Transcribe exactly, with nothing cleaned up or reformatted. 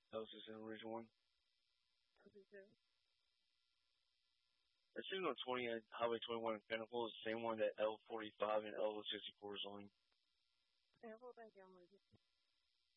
That was just an original one. fifty-two. The Signal twenty at Highway twenty-one in Pinnacle is the same one that L forty-five and L sixty-four is on. Yeah, well, thank you. I'm gonna get